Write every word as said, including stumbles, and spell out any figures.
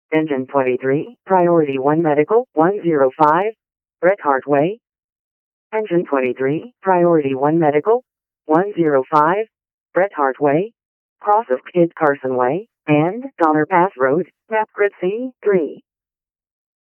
Engine twenty-three, Priority one Medical, one oh five, Bret Harte Way. Engine twenty-three, Priority one Medical, one oh five, Bret Harte Way, cross of Kid Carson Way, and Donner Pass Road, map grid C three.